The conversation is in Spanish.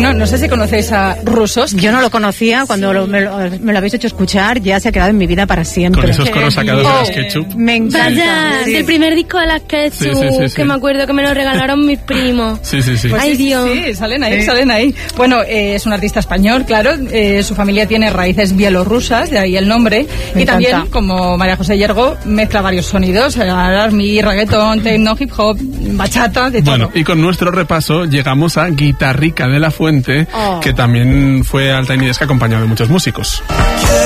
Bueno, no sé si conocéis a Rusos. Yo no lo conocía, cuando me lo habéis hecho escuchar, ya se ha quedado en mi vida para siempre. Con esos coros sacados de las Ketchup. Me encanta. Vaya, del primer disco de las Ketchup, que me acuerdo que me lo regalaron mis primos. Sí. Pues Ay, Dios. Sí, salen ahí. Bueno, es un artista español, claro. Su familia tiene raíces bielorrusas, de ahí el nombre. Me y encanta. también, como María José Yergo, mezcla varios sonidos: R&B, reggaetón, techno, hip hop, bachata, de todo. Bueno, y con nuestro repaso llegamos a Guitarrica de la Fuente, que también fue al Tiny Desk acompañado de muchos músicos.